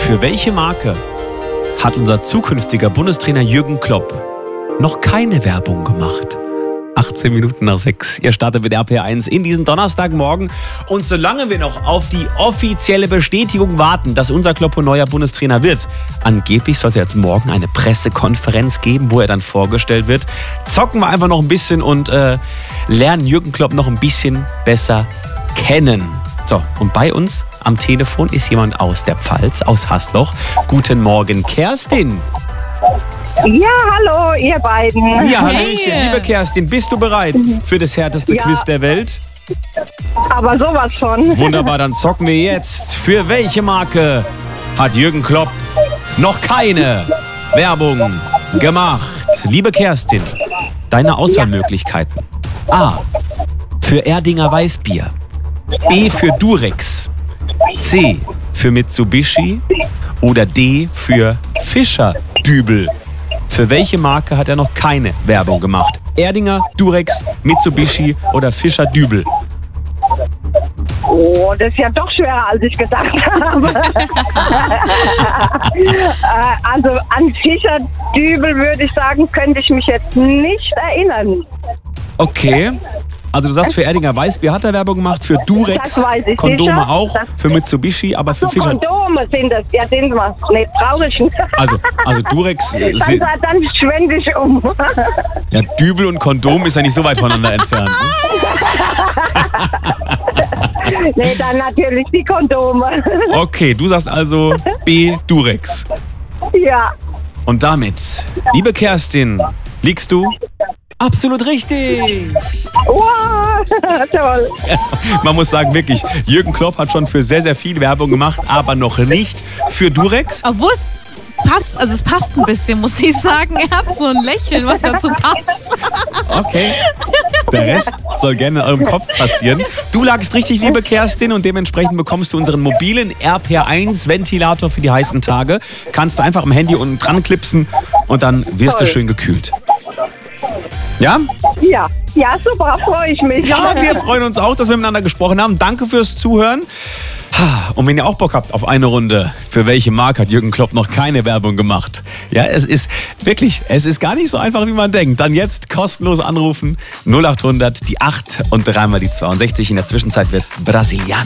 Für welche Marke hat unser zukünftiger Bundestrainer Jürgen Klopp noch keine Werbung gemacht? 18 Minuten nach 6. Ihr startet mit RPR1 in diesen Donnerstagmorgen. Und solange wir noch auf die offizielle Bestätigung warten, dass unser Kloppo neuer Bundestrainer wird, angeblich soll es jetzt morgen eine Pressekonferenz geben, wo er dann vorgestellt wird, zocken wir einfach noch ein bisschen und lernen Jürgen Klopp noch ein bisschen besser kennen. So, und bei uns am Telefon ist jemand aus der Pfalz, aus Hasloch. Guten Morgen, Kerstin. Ja, hallo, ihr beiden. Ja, hallöchen. Liebe Kerstin, bist du bereit für das härteste Quiz der Welt? Aber sowas von. Wunderbar, dann zocken wir jetzt. Für welche Marke hat Jürgen Klopp noch keine Werbung gemacht? Liebe Kerstin, deine Auswahlmöglichkeiten. A. Für Erdinger Weißbier. B. Für Durex. C. Für Mitsubishi. Oder D. Für Fischer-Dübel. Für welche Marke hat er noch keine Werbung gemacht? Erdinger, Durex, Mitsubishi oder Fischer-Dübel? Oh, das ist ja doch schwerer, als ich gedacht habe. Also an Fischer-Dübel würde ich sagen, könnte ich mich jetzt nicht erinnern. Okay. Also du sagst, für Erdinger Weißbier hat er Werbung gemacht, für Durex, Das weiß ich Kondome sicher. auch, für Mitsubishi, aber für So Fischer... Kondome sind das. Ja, sind wir. Nicht traurig. Also Durex... Dann schwende ich um. Ja, Dübel und Kondom ist ja nicht so weit voneinander entfernt. Ne? Nee, dann natürlich die Kondome. Okay, du sagst also B, Durex. Ja. Und damit, liebe Kerstin, liegst du absolut richtig. Wow, toll. Man muss sagen, wirklich, Jürgen Klopp hat schon für sehr, sehr viel Werbung gemacht, aber noch nicht für Durex. Obwohl es passt ein bisschen, muss ich sagen. Er hat so ein Lächeln, was dazu passt. Okay. Der Rest soll gerne in eurem Kopf passieren. Du lagst richtig, liebe Kerstin, und dementsprechend bekommst du unseren mobilen RPR1-Ventilator für die heißen Tage. Kannst du einfach am Handy unten dran klipsen und dann wirst du schön gekühlt. Ja? Ja, super, freue ich mich. Ja, wir freuen uns auch, dass wir miteinander gesprochen haben. Danke fürs Zuhören. Und wenn ihr auch Bock habt auf eine Runde, für welche Marke hat Jürgen Klopp noch keine Werbung gemacht? Ja, es ist gar nicht so einfach, wie man denkt. Dann jetzt kostenlos anrufen, 0800 die 8 und dreimal die 62. In der Zwischenzeit wird's brasilianisch.